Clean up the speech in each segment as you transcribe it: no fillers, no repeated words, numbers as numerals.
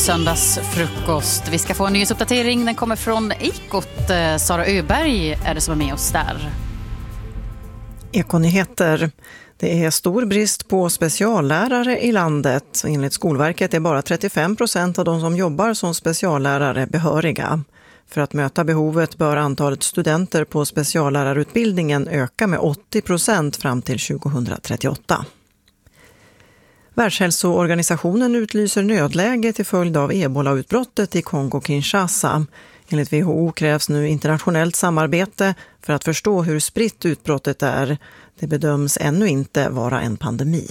Söndagsfrukost. Vi ska få en nyhetsuppdatering. Den kommer från Ekot. Sara Öberg är det som är med oss där. Ekonyheter. Det är stor brist på speciallärare i landet. Enligt Skolverket är bara 35% av de som jobbar som speciallärare behöriga. För att möta behovet bör antalet studenter på speciallärarutbildningen öka med 80% fram till 2038. Världshälsoorganisationen utlyser nödläge till följd av Ebola-utbrottet i Kongo-Kinshasa. Enligt WHO krävs nu internationellt samarbete för att förstå hur spritt utbrottet är. Det bedöms ännu inte vara en pandemi.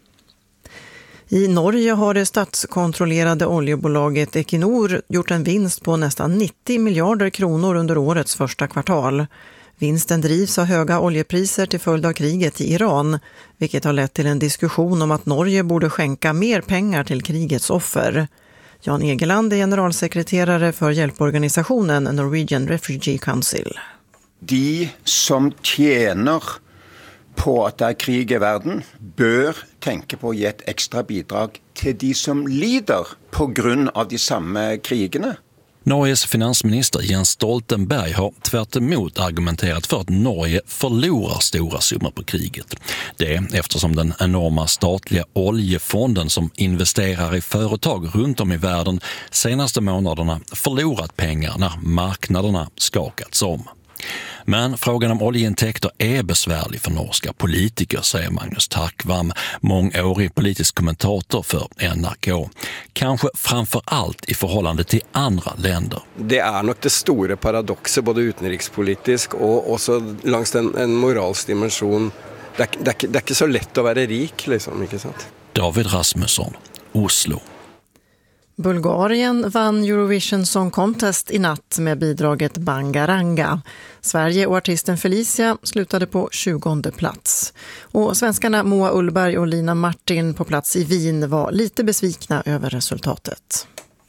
I Norge har det statskontrollerade oljebolaget Equinor gjort en vinst på nästan 90 miljarder kronor under årets första kvartal. Vinsten drivs av höga oljepriser till följd av kriget i Iran, vilket har lett till en diskussion om att Norge borde skänka mer pengar till krigets offer. Jan Egeland är generalsekreterare för hjälporganisationen Norwegian Refugee Council. De som tjänar på att det är krig i världen bör tänka på att ge ett extra bidrag till de som lider på grund av de samma krigerna. Norges finansminister Jens Stoltenberg har tvärt emot argumenterat för att Norge förlorar stora summor på kriget. Det är eftersom den enorma statliga oljefonden som investerar i företag runt om i världen senaste månaderna förlorat pengar när marknaderna skakats om. Men frågan om oljeintäkter är besvärlig för norska politiker, säger Magnus Takvam, mångårig politisk kommentator för NRK. Kanske framför allt i förhållande till andra länder. Det är nog det stora paradoxet, både utrikespolitisk och också längs en moralsk dimension. Det är inte så lätt att vara rik, liksom, inte sant? David Rasmusson, Oslo. Bulgarien vann Eurovision Song Contest i natt med bidraget Bangaranga. Sverige och artisten Felicia slutade på 20:e plats. Och svenskarna Moa Ullberg och Lina Martin på plats i Wien var lite besvikna över resultatet.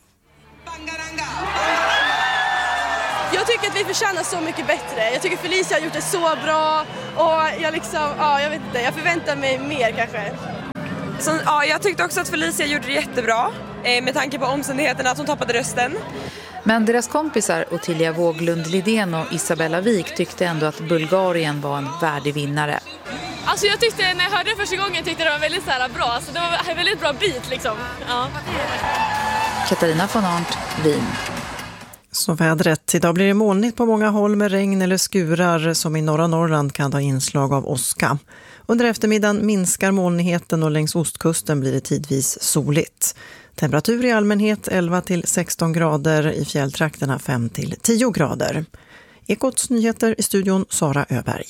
Jag tycker att vi förtjänar så mycket bättre. Jag tycker Felicia har gjort det så bra och jag vet inte, jag förväntar mig mer kanske. Så, jag tyckte också att Felicia gjorde det jättebra med tanke på omständigheterna att hon tappade rösten. Men deras kompisar Ottilia Wåglund Lidén och Isabella Wik tyckte ändå att Bulgarien var en värdig vinnare. Alltså jag tyckte, när jag hörde det första gången tyckte det var väldigt så här bra. Alltså det var en väldigt bra beat liksom. Ja. Katarina von Arndt, Wien. Så vädret. Idag blir det molnigt på många håll med regn eller skurar som i norra Norrland kan ha inslag av åska. Under eftermiddagen minskar molnigheten och längs ostkusten blir det tidvis soligt. Temperatur i allmänhet 11 till 16 grader, i fjälltrakterna 5 till 10 grader. Ekots nyheter i studion Sara Öberg.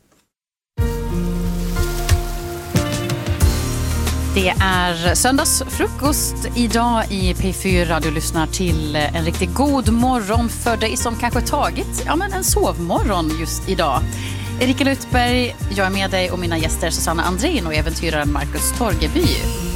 Det är söndagsfrukost idag i P4. Du lyssnar till en riktigt god morgon för dig som kanske tagit en sovmorgon just idag. Erika Lutberg, jag är med dig och mina gäster Susanna Andrén och äventyraren Marcus Torgeby.